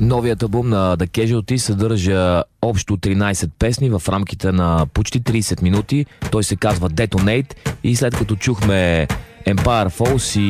Новият албум на The Casualty съдържа общо 13 песни в рамките на почти 30 минути. Той се казва Detonate и след като чухме Empire Falls и